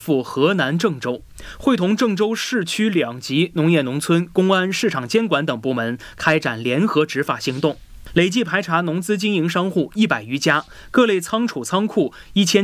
赴河南郑州，会同郑州市区2级农业农村、公安、市场监管等部门开展联合执法行动，累计排查农资经营商户100余家，各类仓储仓库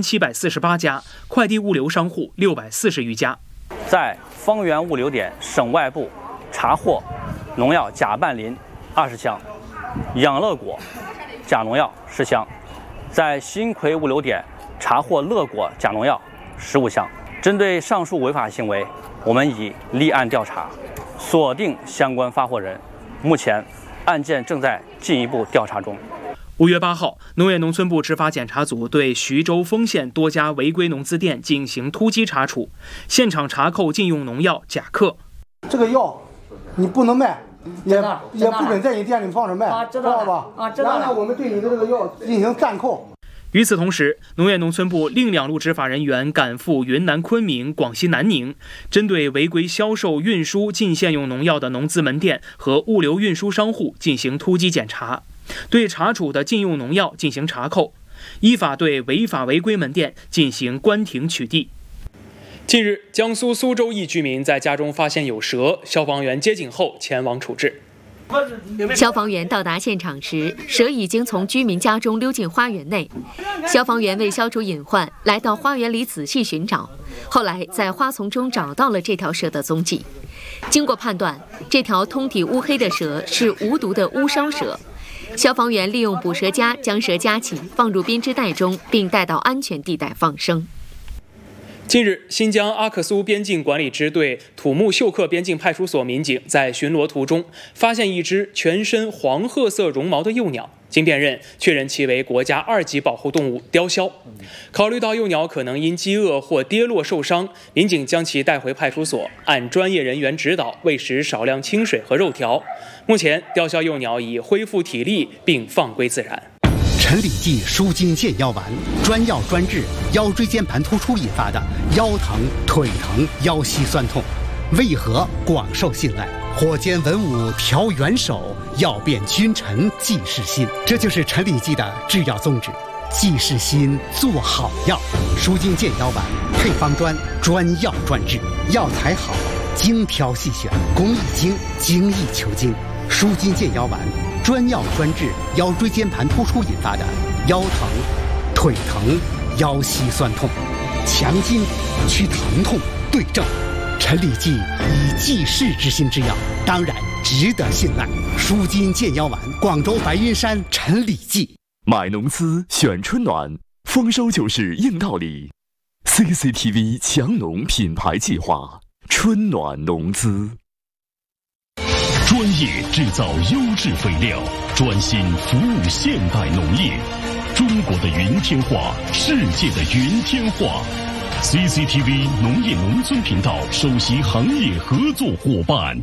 1748家，快递物流商户640余家。 在方圆物流点省外部查获农药假半磷20箱，养乐果假农药10箱，在新葵物流点查获乐果假农药15箱。针对上述违法行为，我们已立案调查，锁定相关发货人，目前案件正在进一步调查中。 5月8号，农业农村部执法检查组对徐州丰县多家违规农资店进行突击查处，现场查扣禁用农药假克。 这个药你不能卖，也不准在你店里放着卖，知道吧？知道了。然后我们对你的这个药进行暂扣。 与此同时，农业农村部另2路执法人员赶赴云南昆明、广西南宁，针对违规销售、运输禁限用农药的农资门店和物流运输商户进行突击检查，对查处的禁用农药进行查扣，依法对违法违规门店进行关停取缔。近日，江苏苏州一居民在家中发现有蛇，消防员接警后前往处置。 消防员到达现场时，蛇已经从居民家中溜进花园内。消防员为消除隐患，来到花园里仔细寻找，后来在花丛中找到了这条蛇的踪迹。经过判断，这条通体乌黑的蛇是无毒的乌梢蛇。消防员利用捕蛇夹将蛇夹起，放入编织袋中，并带到安全地带放生。 近日，新疆阿克苏边境管理支队土木秀克边境派出所民警在巡逻途中发现一只全身黄褐色绒毛的幼鸟，经辨认确认其为国家2级保护动物雕鸮。考虑到幼鸟可能因饥饿或跌落受伤，民警将其带回派出所，按专业人员指导喂食少量清水和肉条。目前，雕鸮幼鸟已恢复体力并放归自然。 陈李济舒筋健腰丸，专药专治腰椎间盘突出引发的腰疼、腿疼、腰膝酸痛，为何广受信赖？火尖文武调元首，药变君臣济世心。这就是陈李济的制药宗旨：济世心，做好药。舒筋健腰丸配方专药专治，药材好，精挑细选，工艺精，精益求精。舒筋健腰丸专药专治腰椎间盘突出引发的腰疼、腿疼、腰膝酸痛，强筋去疼痛，对症。陈李济以济世之心之药，当然值得信赖。舒筋健腰丸，广州白云山陈李济。 买农资选春暖，丰收就是硬道理。CCTV 强农品牌计划，春暖农资。 专业制造优质肥料，专心服务现代农业。中国的云天化，世界的云天化。CCTV 农业农村频道首席行业合作伙伴。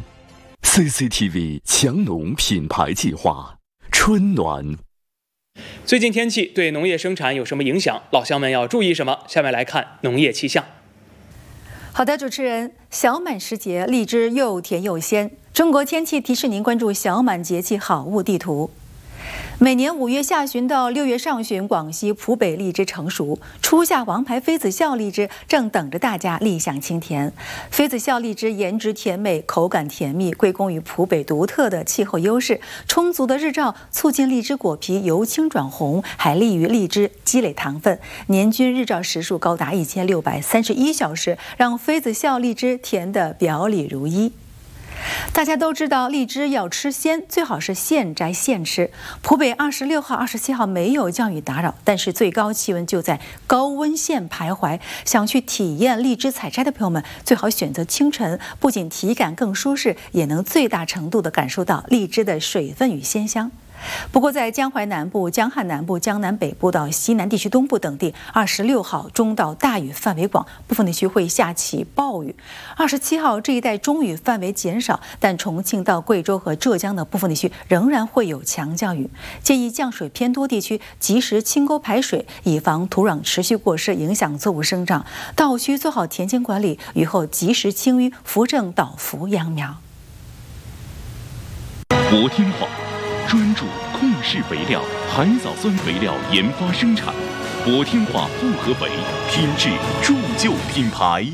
CCTV 强农品牌计划，春暖。 最近天气对农业生产有什么影响？老乡们要注意什么？下面来看农业气象。 好的，主持人，小满时节，荔枝又甜又鲜。中国天气提示您关注小满节气好物地图。每年5月下旬到6月上旬，广西蒲北荔枝成熟，初夏王牌妃子笑荔枝正等着大家立享清甜。妃子笑荔枝颜值甜美，口感甜蜜，归功于蒲北独特的气候优势，充足的日照促进荔枝果皮由青转红，还利于荔枝积累糖分。年均日照时数高达1631小时，让妃子笑荔枝甜得表里如一。大家都知道，荔枝要吃鲜，最好是现摘现吃。蒲北26号、27号没有降雨打扰，但是最高气温就在高温线徘徊。想去体验荔枝采摘的朋友们，最好选择清晨，不仅体感更舒适，也能最大程度地感受到荔枝的水分与鲜香。不过，在江淮南部、江汉南部、江南北部到西南地区东部等地，26号中到大雨范围广，部分地区会下起暴雨。27号这一带中雨范围减少，但重庆到贵州和浙江的部分地区仍然会有强降雨。建议降水偏多地区及时清沟排水，以防土壤持续过湿影响作物生长。稻需做好田间管理，雨后及时清淤，扶正倒伏秧苗。 国天化专注控制肥料、海藻酸肥料研发生产， 博天华不合肥，品质铸就品牌。